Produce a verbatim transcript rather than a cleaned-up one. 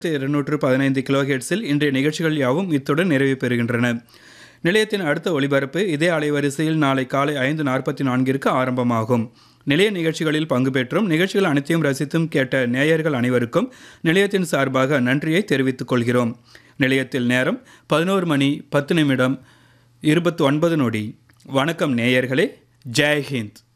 இருநூற்று பதினைந்து கிலோஹெர்ட்ஸில் இன்றைய நிகழ்ச்சிகள் யாவும் இத்துடன் நிறைவு பெறுகின்றன. நிலையத்தின் அடுத்த ஒலிபரப்பு இதே அலைவரிசையில் நாளை காலை ஐந்து நாற்பத்தி நான்கிற்கு ஆரம்பமாகும். நிலைய நிகழ்ச்சிகளில் பங்கு பெற்றும் நிகழ்ச்சிகள் அனைத்தையும் ரசித்தும் கேட்ட நேயர்கள் அனைவருக்கும் நிலையத்தின் சார்பாக நன்றியை தெரிவித்துக் கொள்கிறோம். நிலையத்தில் நேரம் பதினோரு மணி பத்து நிமிடம் இருபத்தி ஒன்பது நொடி. வணக்கம் நேயர்களே. ஜெய் ஹிந்த்.